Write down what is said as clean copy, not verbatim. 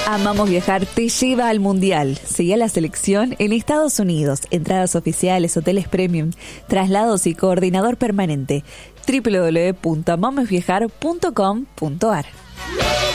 Amamos Viajar te lleva al Mundial. Seguí a la selección en Estados Unidos. Entradas oficiales, hoteles premium, traslados y coordinador permanente. www.amamosviajar.com.ar